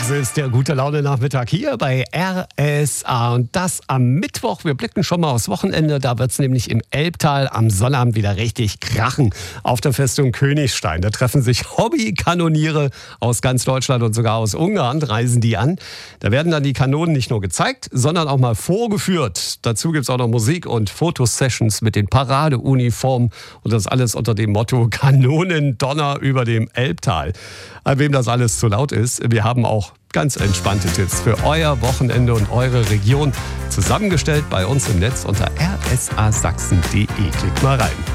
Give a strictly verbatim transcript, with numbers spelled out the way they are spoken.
Das ist der gute Laune Nachmittag hier bei R S A und das am Mittwoch. Wir blicken schon mal aufs Wochenende. Da wird es nämlich im Elbtal am Sonnabend wieder richtig krachen. Auf der Festung Königstein. Da treffen sich Hobbykanoniere aus ganz Deutschland und sogar aus Ungarn, reisen die an. Da werden dann die Kanonen nicht nur gezeigt, sondern auch mal vorgeführt. Dazu gibt es auch noch Musik und Fotosessions mit den Paradeuniformen und das alles unter dem Motto Kanonendonner über dem Elbtal. An wem das alles zu laut ist, wir haben auch ganz entspannte Tipps für euer Wochenende und eure Region zusammengestellt bei uns im Netz unter r s a sachsen punkt d e. Klickt mal rein.